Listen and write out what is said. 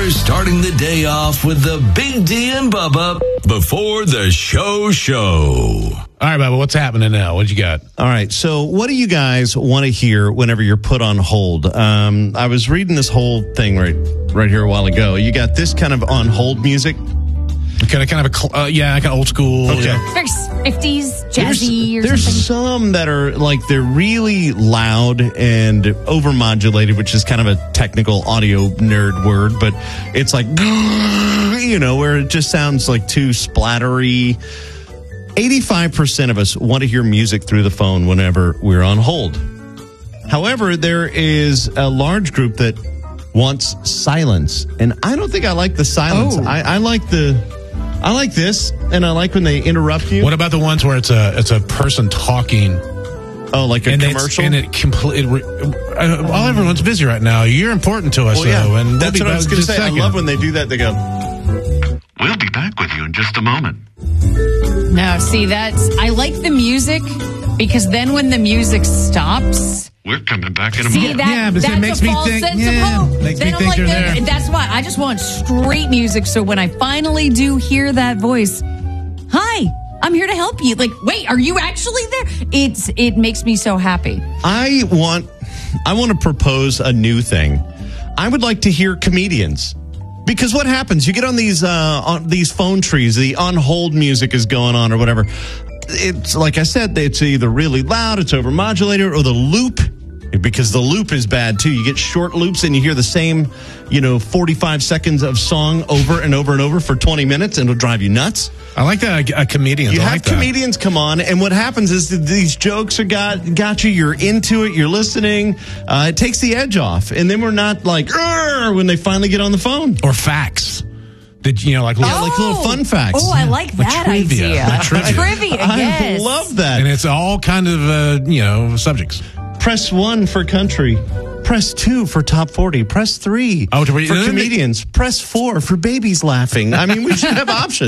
We're starting the day off with the Big D and Bubba before the show. All right, Bubba, what's happening now? What you got? All right, so what do you guys want to hear whenever you're put on hold? I was reading this whole thing right here a while ago. You got this kind of on hold music. Kind of old school. Okay. Yeah. There's 50s, jazzy, There's something. some that are like they're really loud and overmodulated, which is kind of a technical audio nerd word, but it's like, where it just sounds like too splattery. 85% of us want to hear music through the phone whenever we're on hold. However, there is a large group that wants silence, and I don't think I like the silence. Oh. I like this, and I like when they interrupt you. What about the ones where it's a person talking? Oh, like a commercial? While everyone's busy right now, you're important to us, Well, yeah, though. And that's what I was going to say. I love when they do that. They go, We'll be back with you in just a moment. No, see, I like the music because then when the music stops... We're coming back in a See, moment. that's it makes a me false think. sense Yeah, of hope. makes Then me I'm think like, they're there. that's why I just want straight music. So when I finally do hear that voice, hi, I'm here to help you. Like, wait, are you actually there? It makes me so happy. I want to propose a new thing. I would like to hear comedians. Because what happens? You get on these phone trees, the on hold music is going on or whatever. It's like I said, it's either really loud, it's overmodulated, or the loop, because the loop is bad too. You get short loops and you hear the same, 45 seconds of song over and over and over for 20 minutes, and it'll drive you nuts. I like that. Comedians. You I have like that. comedians come on, and what happens is that these jokes are got you. You're into it. You're listening. It takes the edge off, and then we're not like when they finally get on the phone. Or facts. Like little fun facts. Oh, I like that trivia. idea. Trivia. Yes. I love that. And it's all kind of subjects. Press 1 for country. Press 2 for top 40. Press 3 for comedians. Press 4 for babies laughing. I mean, we should have options.